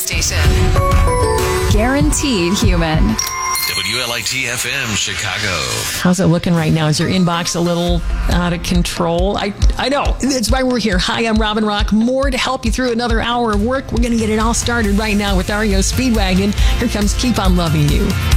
station. Guaranteed human. WLIT-FM Chicago. How's it looking right now? Is your inbox a little out of control? I know. That's why we're here. Hi, I'm Robin Rock. More to help you through another hour of work. We're going to get it all started right now with REO Speedwagon. Here comes Keep On Loving You.